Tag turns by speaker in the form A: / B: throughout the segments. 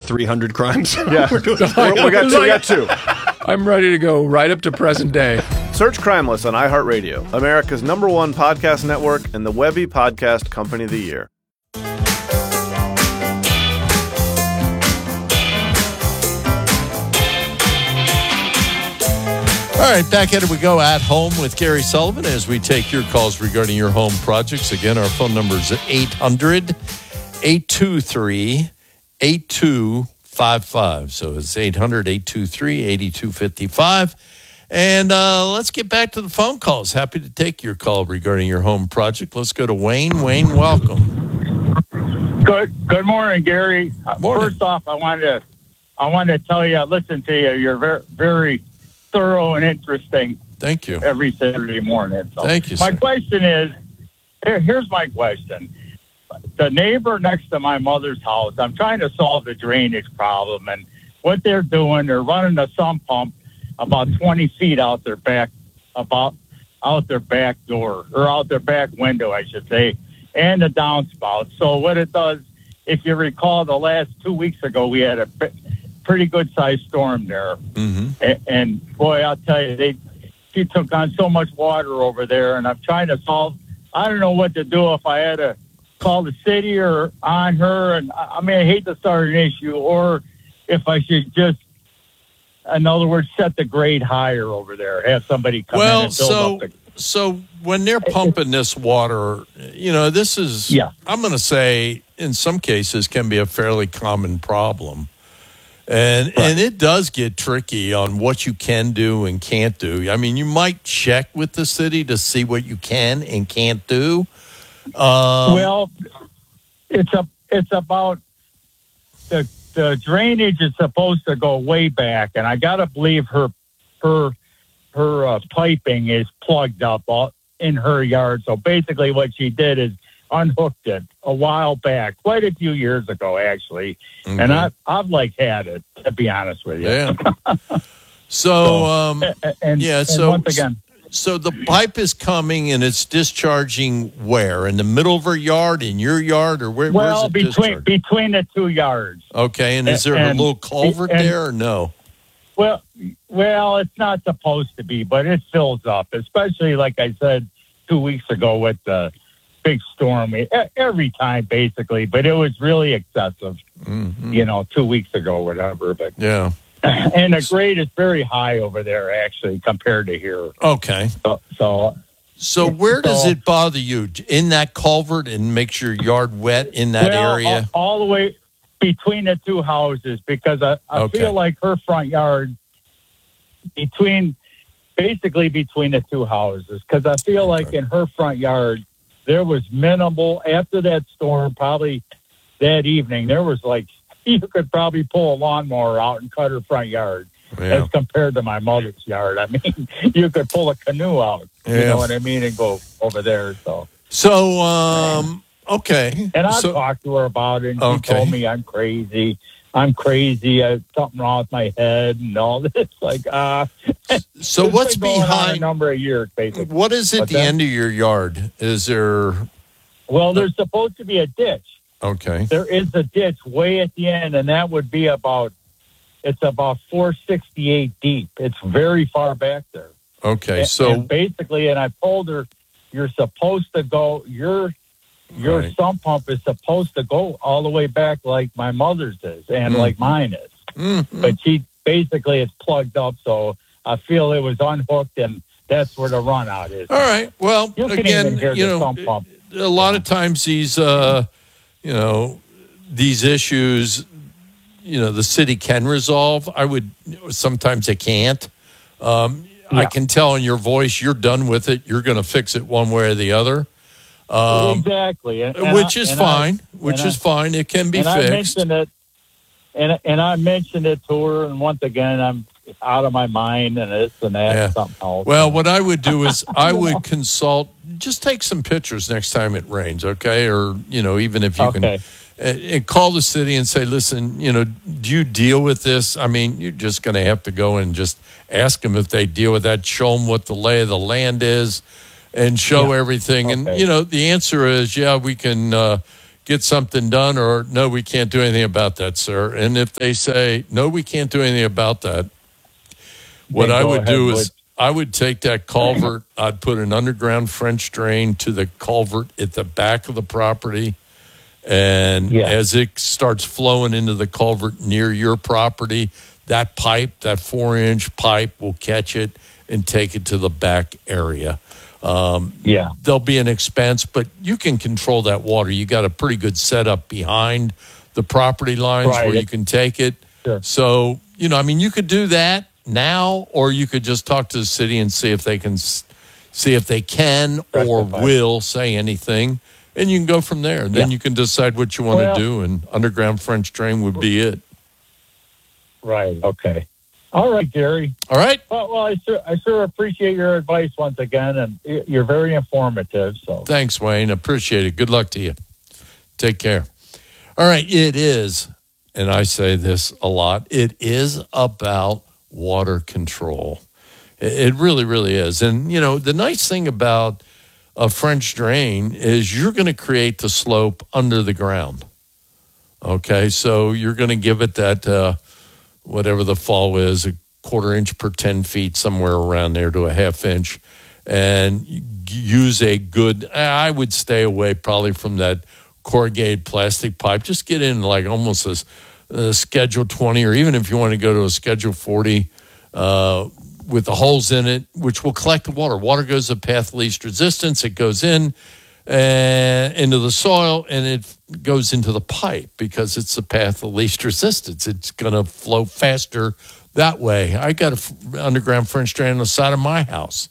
A: 300 crimes.
B: Yeah, we got two.
C: I'm ready to go right up to present day.
B: Search Crimeless on iHeartRadio, America's #1 podcast network and the Webby Podcast Company of the Year.
D: All right, back at it we go at home with Gary Sullivan as we take your calls regarding your home projects. Again, our phone number is 800-823-8255. So it's 800-823-8255. And let's get back to the phone calls. Happy to take your call regarding your home project. Let's go to Wayne. Wayne, welcome.
E: Good morning, Gary.
D: Morning.
E: First off, I wanted to tell you, I listen to you. You're very, very thorough and interesting.
D: Thank you.
E: Every Saturday morning. So
D: Thank you,
E: my
D: sir.
E: question is, here's my question. The neighbor next to my mother's house, I'm trying to solve the drainage problem, and what they're doing, they're running a sump pump about 20 feet out their back door, or out their back window, I should say, and a downspout. So what it does, if you recall, the last 2 weeks ago, we had a pretty good-sized storm there.
D: Mm-hmm.
E: And boy, I'll tell you, she took on so much water over there, and I'm trying to solve. I don't know what to do, if I had to call the city or on her. And I mean, I hate to start an issue, or if I should just, in other words, set the grade higher over there, have somebody come in and build up the.
D: So when they're pumping this water, this is, I'm going to say, in some cases, can be a fairly common problem. And it does get tricky on what you can do and can't do. I mean, you might check with the city to see what you can and can't do.
E: Well, it's about the drainage is supposed to go way back, and I got to believe her piping is plugged up in her yard. So basically, what she did is unhooked it a while back, quite a few years ago, actually.
D: Okay.
E: And I've had it, to be honest with you.
D: Yeah.
E: So once again,
D: so the pipe is coming and it's discharging where? In the middle of her yard, in your yard, or where's it discharging?
E: Between the 2 yards.
D: Okay, and is there a little culvert there or no?
E: Well, it's not supposed to be, but it fills up, especially like I said 2 weeks ago with the big storm. Every time, basically, but it was really excessive.
D: Mm-hmm.
E: 2 weeks ago, whatever. But
D: yeah,
E: and the grade is very high over there, actually, compared to here.
D: Okay. So where does it bother you? In that culvert, and makes your yard wet in that area?
E: All the way between the two houses, because I feel like her front yard, basically between the two houses, because I feel like in her front yard, there was minimal, after that storm, probably that evening, there was you could probably pull a lawnmower out and cut her front yard as compared to my mother's yard. I mean, you could pull a canoe out, you know what I mean, and go over there.
D: So, okay.
E: And I talked to her about it, and she told me I'm crazy. I have something wrong with my head and all this.
D: So what's behind
E: a number of years, basically?
D: What is at the end of your yard? Is there?
E: Well, there's supposed to be a ditch.
D: Okay.
E: There is a ditch way at the end, and that would be about 468 deep. It's very far back there.
D: Okay.
E: And basically, and I told her, you're supposed to go, your sump pump is supposed to go all the way back like my mother's is and like mine is.
D: Mm-hmm.
E: But she basically is plugged up, so I feel it was unhooked, and that's where the run out is.
D: All right. Well,
E: you can
D: again,
E: even hear the sump pump.
D: A lot of times these, these issues, the city can resolve. Sometimes they can't. I can tell in your voice you're done with it. You're going to fix it one way or the other.
E: Exactly.
D: Which is fine. It can be fixed.
E: I mentioned it, and I mentioned it to her, and once again, I'm out of my mind, and this and that, and something else.
D: Well, what I would do is I would consult, just take some pictures next time it rains, okay? Or, even if you can, and call the city and say, listen, do you deal with this? I mean, you're just going to have to go and just ask them if they deal with that, show them what the lay of the land is, and show everything.
E: Okay.
D: And, the answer is, we can, get something done, or no, we can't do anything about that, sir. And if they say, no, we can't do anything about that, what I would do is I would take that culvert, I'd put an underground French drain to the culvert at the back of the property. And as it starts flowing into the culvert near your property, that pipe, that 4-inch pipe, will catch it and take it to the back area. There'll be an expense, but you can control that water. You got a pretty good setup behind the property lines where you can take it.
E: Sure.
D: So, you could do that now, or you could just talk to the city and see if they can or will say anything, and you can go from there. And then you can decide what you want to do, and underground French drain would be it.
E: Right. Okay. All right, Gary.
D: All right.
E: Well, I sure appreciate your advice once again, and you're very informative. So
D: thanks, Wayne. Appreciate it. Good luck to you. Take care. All right. It is, and I say this a lot, it is about water control. It really, really is. And, the nice thing about a French drain is you're going to create the slope under the ground. Okay. So you're going to give it that, whatever the fall is, a 1/4 inch per 10 feet, somewhere around there to a 1/2 inch, and use a good, I would stay away probably from that corrugated plastic pipe. Just get in like almost a Schedule 20, or even if you want to go to a Schedule 40 with the holes in it, which will collect the water. Water goes the path of least resistance. It goes into the soil, and it goes into the pipe because it's the path of least resistance. It's going to flow faster that way. I got an underground French drain on the side of my house,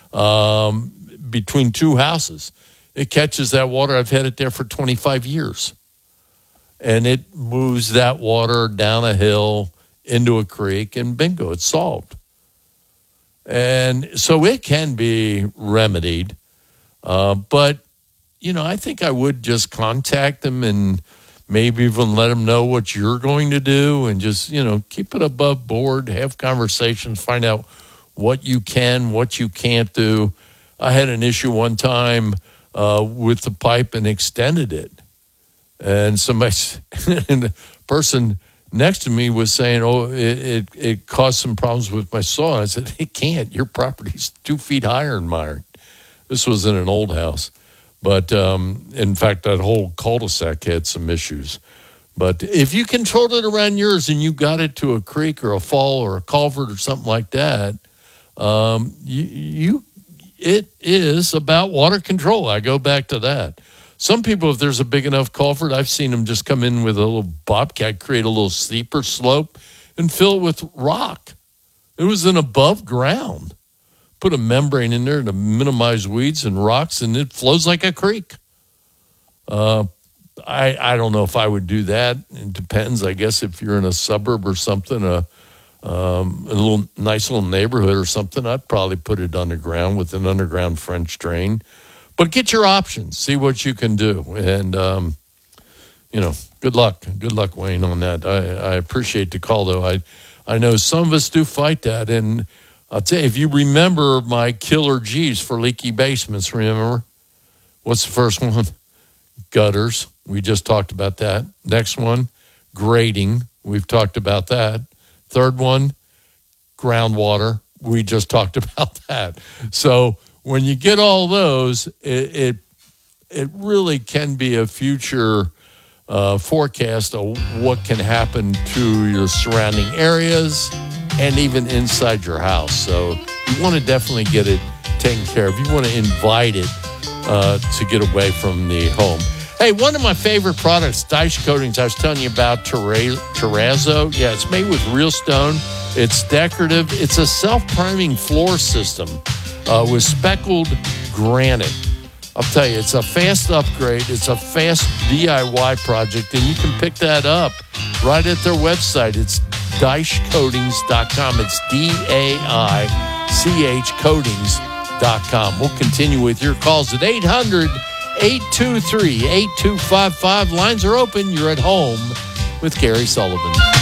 D: between two houses. It catches that water. I've had it there for 25 years. And it moves that water down a hill into a creek, and bingo, it's solved. And so it can be remedied. But, I think I would just contact them and maybe even let them know what you're going to do, and just, keep it above board, have conversations, find out what you can, what you can't do. I had an issue one time with the pipe and extended it. And and the person next to me was saying, it caused some problems with my soil. I said, it can't. Your property's 2 feet higher than mine. This was in an old house. But, in fact, that whole cul-de-sac had some issues. But if you controlled it around yours and you got it to a creek or a fall or a culvert or something like that, it is about water control. I go back to that. Some people, if there's a big enough culvert, I've seen them just come in with a little bobcat, create a little steeper slope, and fill it with rock. It was an above ground. Put a membrane in there to minimize weeds and rocks, and it flows like a creek. I don't know if I would do that. It depends, I guess, if you're in a suburb or something, a nice little neighborhood or something, I'd probably put it underground with an underground French drain. But get your options, see what you can do. And, good luck. Good luck, Wayne, on that. I appreciate the call, though. I know some of us do fight that. And I'll tell you, if you remember my killer G's for leaky basements, remember? What's the first one? Gutters. We just talked about that. Next one, grading. We've talked about that. Third one, groundwater. We just talked about that. So when you get all those, it really can be a future forecast of what can happen to your surrounding areas and even inside your house. So you want to definitely get it taken care of. You want to invite it to get away from the home. Hey, one of my favorite products, Dyche Coatings, I was telling you about Terrazzo. Yeah, it's made with real stone. It's decorative. It's a self-priming floor system with speckled granite. I'll tell you, it's a fast upgrade. It's a fast DIY project, and you can pick that up right at their website. It's DycheCoatings.com. It's DAICH Coatings.com. We'll continue with your calls at 800-823-8255. Lines are open. You're at home with Gary Sullivan.